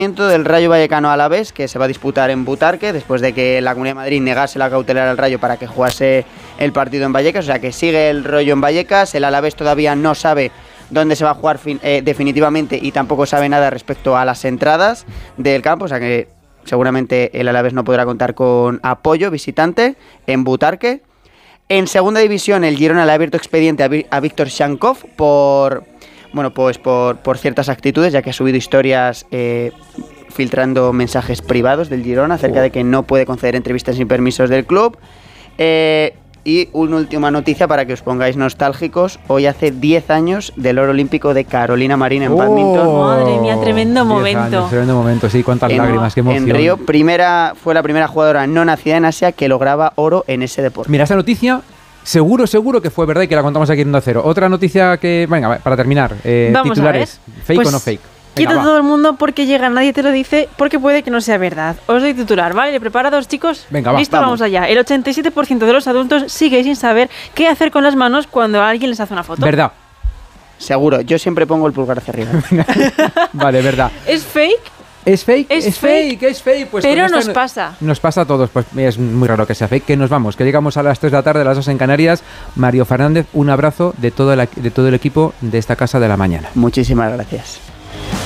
Del Rayo Vallecano Alavés, que se va a disputar en Butarque después de que la Comunidad de Madrid negase la cautelar al Rayo para que jugase el partido en Vallecas, o sea que sigue el rollo en Vallecas. El Alavés todavía no sabe dónde se va a jugar definitivamente y tampoco sabe nada respecto a las entradas del campo, o sea que seguramente el Alavés no podrá contar con apoyo visitante en Butarque. En segunda división el Girona le ha abierto expediente a Víctor Shankov por ciertas actitudes, ya que ha subido historias filtrando mensajes privados del Girona acerca de que no puede conceder entrevistas sin permisos del club. Y una última noticia para que os pongáis nostálgicos. Hoy hace 10 años del oro olímpico de Carolina Marín en bádminton. Madre mía, tremendo momento. Tremendo momento, sí, cuántas lágrimas, qué emoción. En Río, fue la primera jugadora no nacida en Asia que lograba oro en ese deporte. Mira, esta noticia seguro que fue verdad y que la contamos aquí en Onda Cero. Otra noticia que, venga, para terminar, titulares, ¿fake pues, o no fake? Quita todo el mundo porque llega, nadie te lo dice, porque puede que no sea verdad. Os doy titular, ¿vale? ¿Preparados, chicos? Venga, Listo, vamos allá. El 87% de los adultos sigue sin saber qué hacer con las manos cuando alguien les hace una foto. Verdad. Seguro, yo siempre pongo el pulgar hacia arriba. Vale, verdad. ¿Es fake? ¿Es fake? Es fake. Pues pero nos pasa. Nos pasa a todos. Pues es muy raro que sea fake. Que nos vamos. Que llegamos a las 3 de la tarde, las 2 en Canarias. Mario Fernández, un abrazo de todo el equipo de esta Casa de la Mañana. Muchísimas gracias.